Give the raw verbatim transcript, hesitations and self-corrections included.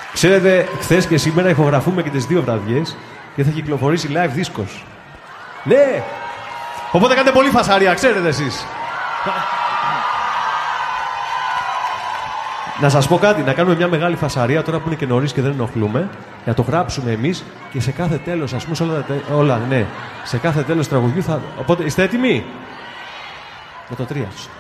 Ξέρετε, χθες και σήμερα ηχογραφούμε και τις δύο βραδιές και θα κυκλοφορήσει live δίσκος. Ναι! Οπότε κάντε πολύ φασαρία, ξέρετε εσείς. Να σας πω κάτι, να κάνουμε μια μεγάλη φασαρία τώρα που είναι και νωρίς και δεν ενοχλούμε, να το γράψουμε εμείς και σε κάθε τέλος, ας πούμε, σε όλα, τα... όλα ναι, σε κάθε τέλος τραγουδιού θα... Οπότε, είστε έτοιμοι? Με το τρία.